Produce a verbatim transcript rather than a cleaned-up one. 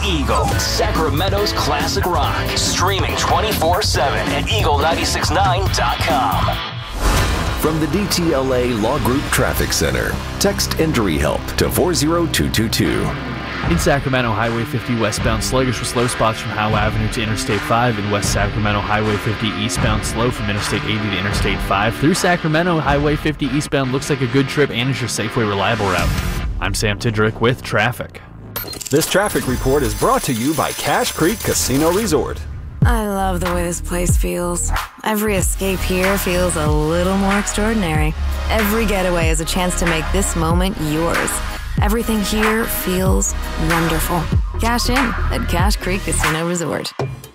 Eagle, Sacramento's classic rock. Streaming twenty-four seven at eagle nine six nine dot com. From the D T L A Law Group Traffic Center, text Injury Help to four zero two two two. In Sacramento, Highway fifty westbound sluggish with slow spots from Howe Avenue to Interstate five. In West Sacramento, Highway fifty eastbound slow from Interstate eighty to Interstate five. Through Sacramento, Highway fifty eastbound looks like a good trip and is your Safeway reliable route. I'm Sam Tidrick with traffic. This traffic report is brought to you by Cache Creek Casino Resort. I love the way this place feels. Every escape here feels a little more extraordinary. Every getaway is a chance to make this moment yours. Everything here feels wonderful. Cash in at Cache Creek Casino Resort.